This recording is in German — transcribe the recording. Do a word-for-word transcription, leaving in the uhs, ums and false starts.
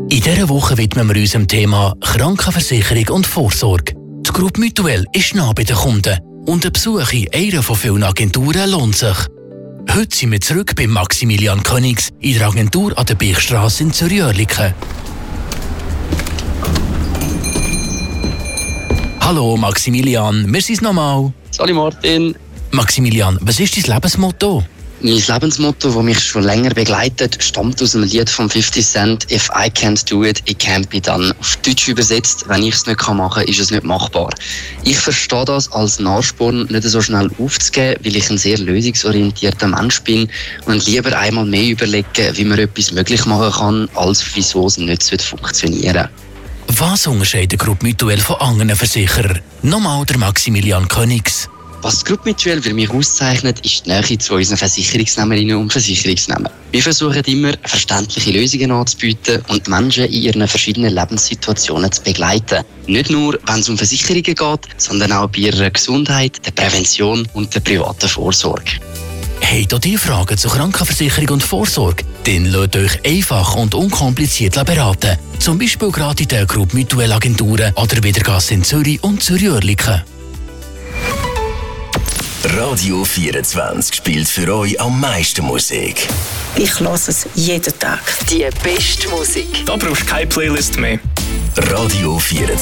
In dieser Woche widmen wir uns dem Thema Krankenversicherung und Vorsorge. Die Gruppe Mutuelle ist nah bei den Kunden und ein Besuch in einer von vielen Agenturen lohnt sich. Heute sind wir zurück bei Maximilian Königs in der Agentur an der Birchstrasse in Zürich-Oerlikon. Hallo Maximilian, wir sind's nochmal. Salut Martin. Maximilian, was ist dein Lebensmotto? Mein Lebensmotto, das mich schon länger begleitet, stammt aus einem Lied von fifty Cent. If I can't do it, it can't be done. Auf Deutsch übersetzt, wenn ich es nicht machen kann, ist es nicht machbar. Ich verstehe das als Nachsporn, nicht so schnell aufzugeben, weil ich ein sehr lösungsorientierter Mensch bin und lieber einmal mehr überlegen, wie man etwas möglich machen kann, als wieso es nicht funktionieren sollte. Was unterscheidet die Gruppe Mutuelle von anderen Versicherern? Nochmal der Maximilian Königs. Was die Gruppe Mutuelle für mich auszeichnet, ist die Nähe zu unseren Versicherungsnehmerinnen und Versicherungsnehmern. Wir versuchen immer, verständliche Lösungen anzubieten und die Menschen in ihren verschiedenen Lebenssituationen zu begleiten. Nicht nur, wenn es um Versicherungen geht, sondern auch bei ihrer Gesundheit, der Prävention und der privaten Vorsorge. Habt ihr die Fragen zur Krankenversicherung und Vorsorge? Dann lasst euch einfach und unkompliziert beraten. Zum Beispiel gerade in der Gruppe Mutuelle Agenturen an der Wiedergasse in Zürich und Zürich-Oerlikon. Radio vierundzwanzig spielt für euch am meisten Musik. Ich höre es jeden Tag. Die beste Musik. Da brauchst du keine Playlist mehr. Radio vierundzwanzig.